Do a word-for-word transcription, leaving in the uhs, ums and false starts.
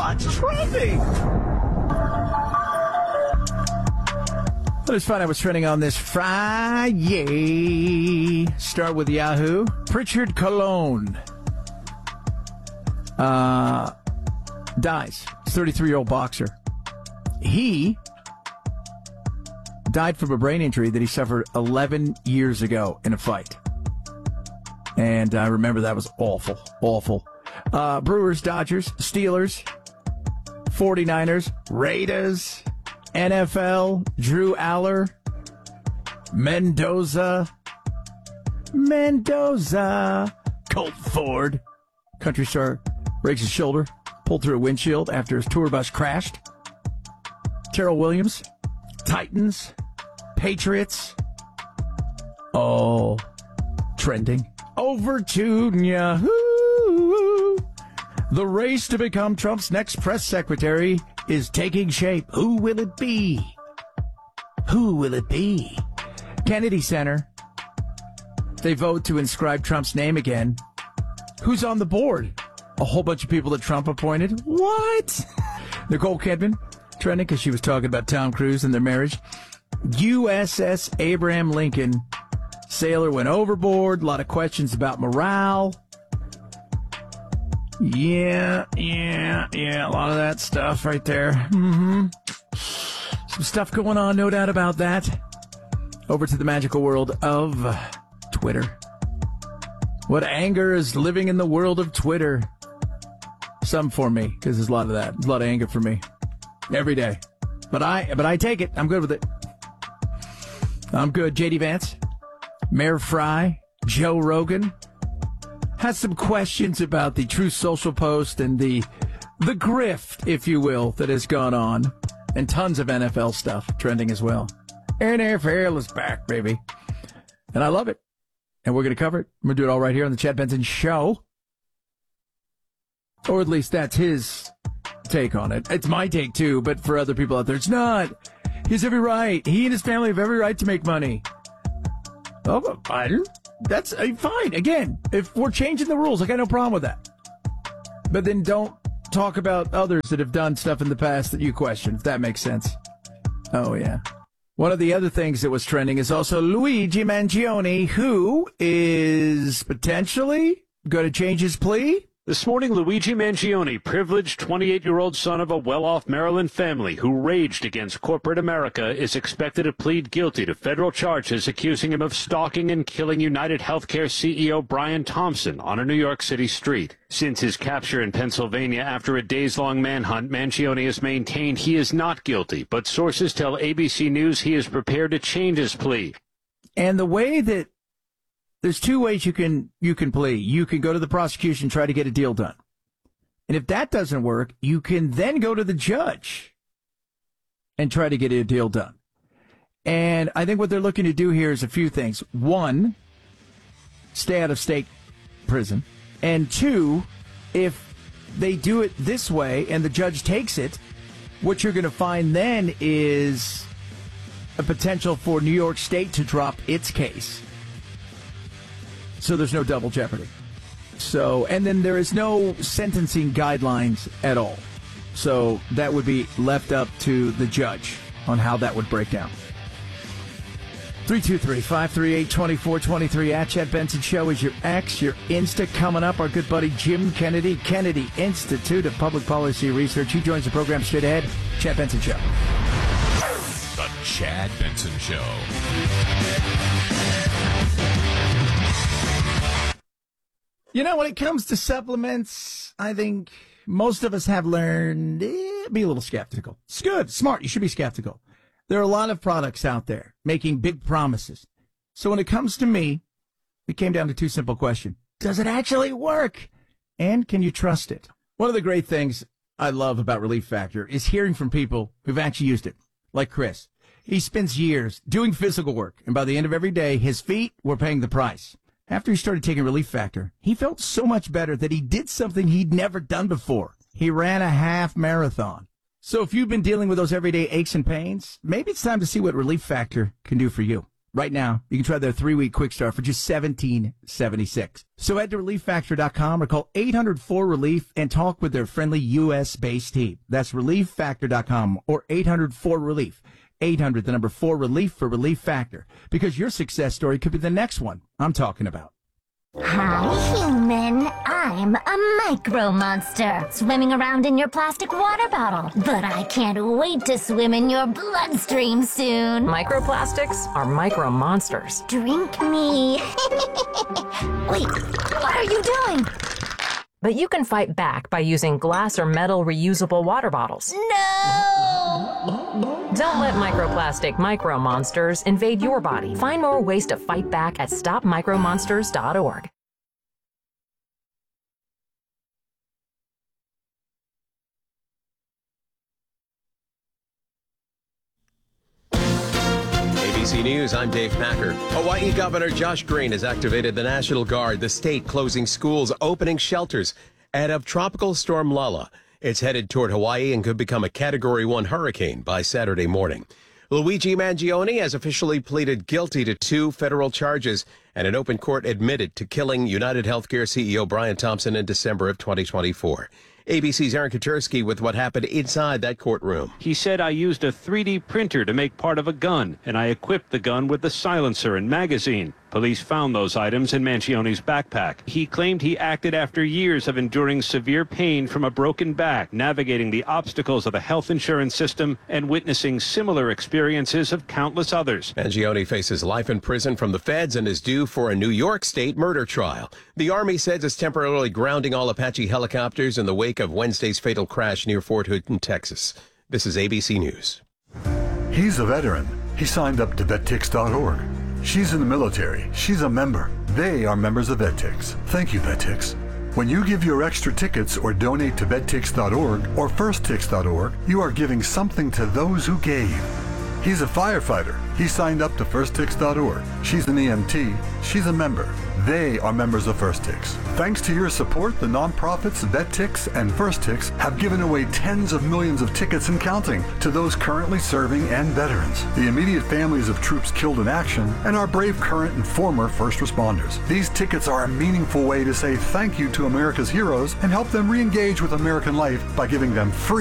What's trending? Let's find out what's trending on this Friday. Start with Yahoo. Pritchard Colon uh, dies. He's a thirty-three-year-old boxer. He died from a brain injury that he suffered eleven years ago in a fight. And I remember that was awful, awful. Uh, Brewers, Dodgers, Steelers, forty-niners, Raiders, N F L, Drew Aller, Mendoza, Mendoza, Colt Ford, country star, breaks his shoulder, pulled through a windshield after his tour bus crashed. Terrell Williams, Titans, Patriots, oh, trending. Over to Yahoo. The race to become Trump's next press secretary is taking shape. Who will it be? Who will it be? Kennedy Center. They vote to inscribe Trump's name again. Who's on the board? A whole bunch of people that Trump appointed. What? Nicole Kidman, trending because she was talking about Tom Cruise and their marriage. U S S Abraham Lincoln. Sailor went overboard. A lot of questions about morale. Yeah, yeah, yeah, a lot of that stuff right there. Mm-hmm. Some stuff going on, no doubt about that. Over to the magical world of Twitter. What anger is living in the world of Twitter? Some for me, because there's a lot of that. There's a lot of anger for me. Every day. But I, but I take it. I'm good with it. I'm good. J D Vance, Mayor Fry, Joe Rogan. Has some questions about the Truth Social post and the the grift, if you will, that has gone on. And tons of N F L stuff trending as well. N F L is back, baby. And I love it. And we're going to cover it. We're going to do it all right here on the Chad Benson Show. Or at least that's his take on it. It's my take, too, but for other people out there, it's not. He has every right. He and his family have every right to make money. Oh, but Biden? That's uh, fine. Again, if we're changing the rules, I got no problem with that. But then don't talk about others that have done stuff in the past that you question, if that makes sense. Oh, yeah. One of the other things that was trending is also Luigi Mangione, who is potentially going to change his plea. This morning, Luigi Mangione, privileged twenty-eight-year-old son of a well-off Maryland family who raged against corporate America, is expected to plead guilty to federal charges accusing him of stalking and killing United Healthcare C E O Brian Thompson on a New York City street. Since his capture in Pennsylvania after a days-long manhunt, Mangione has maintained he is not guilty, but sources tell A B C News he is prepared to change his plea. And the way that There's two ways you can you can plea. You can go to the prosecution, try to get a deal done. And if that doesn't work, you can then go to the judge and try to get a deal done. And I think what they're looking to do here is a few things. One, stay out of state prison. And two, if they do it this way and the judge takes it, what you're going to find then is a potential for New York State to drop its case. So there's no double jeopardy. So, and then there is no sentencing guidelines at all. So that would be left up to the judge on how that would break down. three two three, five three eight, two four two three at Chad Benson Show is your X, your Insta. Coming up, our good buddy Jim Kennedy, Kennedy Institute of Public Policy Research. He joins the program straight ahead. Chad Benson Show. The Chad Benson Show. You know, when it comes to supplements, I think most of us have learned, eh, be a little skeptical. It's good, smart, you should be skeptical. There are a lot of products out there making big promises. So when it comes to me, it came down to two simple questions. Does it actually work? And can you trust it? One of the great things I love about Relief Factor is hearing from people who've actually used it, like Chris. He spends years doing physical work, and by the end of every day, his feet were paying the price. After he started taking Relief Factor, he felt so much better that he did something he'd never done before. He ran a half marathon. So if you've been dealing with those everyday aches and pains, maybe it's time to see what Relief Factor can do for you. Right now, you can try their three-week quick start for just seventeen seventy-six. So head to relief factor dot com or call eight hundred four relief and talk with their friendly U S-based team. That's relief factor dot com or eight hundred four relief. eight hundred, the number four, relief for Relief Factor. Because your success story could be the next one I'm talking about. Hi, human. I'm a micro monster swimming around in your plastic water bottle. But I can't wait to swim in your bloodstream soon. Microplastics are micro monsters. Drink me. Wait, what are you doing? But you can fight back by using glass or metal reusable water bottles. No! Don't let microplastic micro monsters invade your body. Find more ways to fight back at stop micro monsters dot org. A B C News, I'm Dave Packer. Hawaii Governor Josh Green has activated the National Guard, the state closing schools, opening shelters ahead of Tropical Storm Lala. It's headed toward Hawaii and could become a Category one hurricane by Saturday morning. Luigi Mangione has officially pleaded guilty to two federal charges and an open court admitted to killing United Healthcare C E O Brian Thompson in December of twenty twenty-four. A B C's Aaron Katersky with what happened inside that courtroom. He said, I used a three D printer to make part of a gun, and I equipped the gun with the silencer and magazine. Police found those items in Mancione's backpack. He claimed he acted after years of enduring severe pain from a broken back, navigating the obstacles of the health insurance system, and witnessing similar experiences of countless others. Mangione faces life in prison from the feds and is due for a New York State murder trial. The Army says it's temporarily grounding all Apache helicopters in the wake of Wednesday's fatal crash near Fort Hood in Texas. This is A B C News. He's a veteran. He signed up to vet tix dot org. She's in the military. She's a member. They are members of VetTix. Thank you, VetTix. When you give your extra tickets or donate to vet tix dot org or first tix dot org, you are giving something to those who gave. He's a firefighter. He signed up to first tix dot org. She's an E M T. She's a member. They are members of FirstTix. Thanks to your support, the nonprofits VetTix and FirstTix have given away tens of millions of tickets and counting to those currently serving and veterans, the immediate families of troops killed in action, and our brave current and former first responders. These tickets are a meaningful way to say thank you to America's heroes and help them re-engage with American life by giving them free